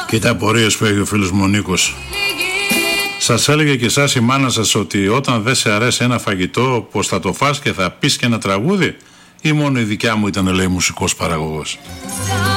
Κοίτα απορίες που έχει ο φίλος μου ο Νίκος. Σας έλεγε και εσάς η μάνα σας ότι όταν δεν σε αρέσει ένα φαγητό πως θα το φας και θα πεις και ένα τραγούδι, ή μόνο η δικιά μου ήταν, λέει, μουσικός παραγωγός?